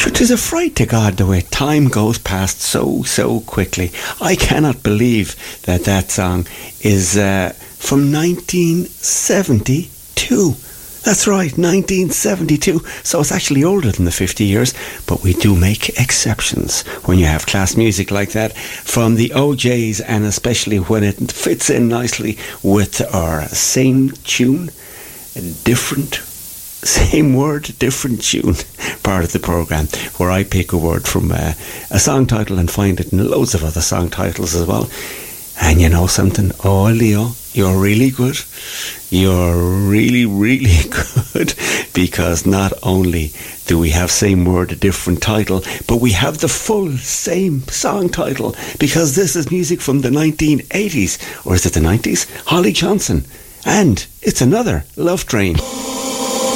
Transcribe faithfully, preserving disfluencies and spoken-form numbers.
It is a fright to God the way time goes past so, so quickly. I cannot believe that that song is uh, from nineteen seventy-two. That's right, nineteen seventy-two. So it's actually older than the fifty years, but we do make exceptions when you have class music like that from the O Js, and especially when it fits in nicely with our same tune, different same word, different tune part of the programme, where I pick a word from uh, a song title and find it in loads of other song titles as well. And you know something? Oh, Leo, you're really good. You're really, really good, because not only do we have same word, a different title, but we have the full same song title, because this is music from the nineteen eighties, or is it the nineties? Holly Johnson, and it's another Love Train.